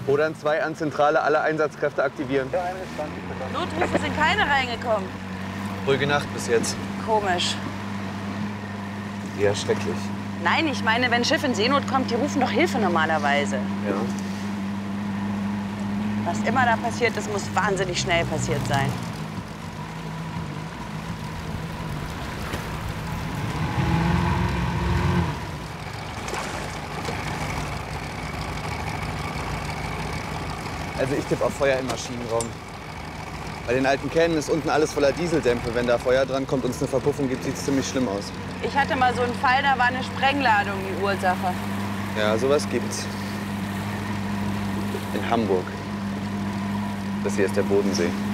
Oder in 2 an Zentrale alle Einsatzkräfte aktivieren. Notrufe sind keine reingekommen. Ruhige Nacht bis jetzt. Komisch. Ja, schrecklich. Nein, ich meine, wenn ein Schiff in Seenot kommt, die rufen doch Hilfe normalerweise. Ja. Was immer da passiert ist, muss wahnsinnig schnell passiert sein. Also ich tippe auf Feuer im Maschinenraum. Bei den alten Kähnen ist unten alles voller Dieseldämpfe. Wenn da Feuer dran kommt und es eine Verpuffung gibt, sieht es ziemlich schlimm aus. Ich hatte mal so einen Fall, da war eine Sprengladung die Ursache. Ja, sowas gibt's. In Hamburg. Das hier ist der Bodensee.